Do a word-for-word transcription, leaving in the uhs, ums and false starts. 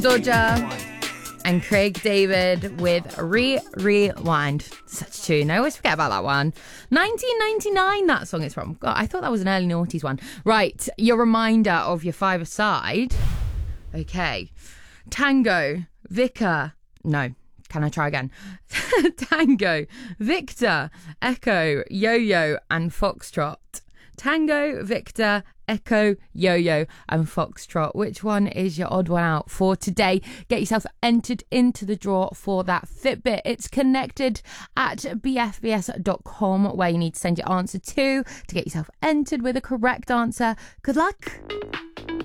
Dodger and Craig David with Re Rewind. Such a tune. I always forget about that one. nineteen ninety-nine, that song is from. God, I thought that was an early noughties one. Right, your reminder of your five-a-side. Okay. Tango, Vicar. No. Can I try again? Tango, Victor, Echo, Yo-Yo, and Foxtrot. Tango, Victor, Echo, Yo-Yo, and Foxtrot. Which one is your odd one out for today? Get yourself entered into the draw for that Fitbit. It's connected at b f b s dot com, where you need to send your answer to to get yourself entered with a correct answer. Good luck.